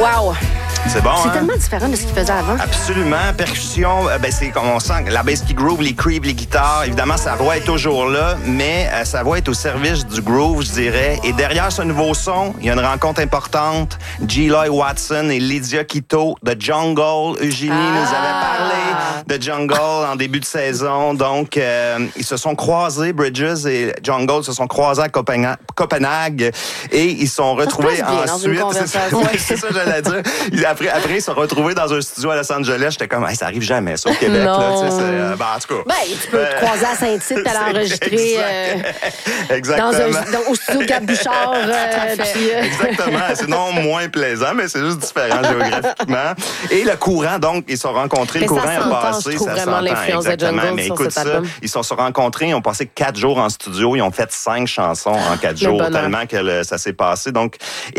Wow! C'est bon, C'est hein? tellement différent de ce qu'il faisait avant. Absolument. Percussion, c'est comme on sent la bass qui groove, les creeps, les guitares. Évidemment, sa voix est toujours là, mais sa voix est au service du groove, je dirais. Et derrière ce nouveau son, il y a une rencontre importante. G-Loy Watson et Lydia Quito de Jungle. Eugénie nous avait parlé de Jungle en début de saison. Donc, ils se sont croisés, Bridges et Jungle se sont croisés à Copenhague et ils se sont retrouvés ensuite. C'est ça que j'allais dire. Après, ils se sont retrouvés dans un studio à Los Angeles. J'étais comme, ça arrive jamais, ça, au Québec. Là, en tout cas. Tu peux te croiser à Saint-Tite, t'allais enregistrer au studio Gab Bouchard. Exactement. C'est non moins plaisant, mais c'est juste différent géographiquement. Et le courant, donc, ils se sont rencontrés. Mais le courant ça a passé. Je trouve vraiment l'influence de Jungle mais sur écoute cet album. Ils se sont rencontrés, ils ont passé 4 jours en studio. Ils ont fait 5 chansons en 4 jours, tellement que ça s'est passé. Donc,